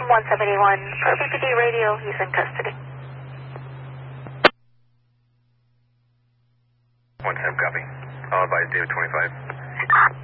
171 for BPD radio. He's in custody. 110, copy. I'll advise David 25.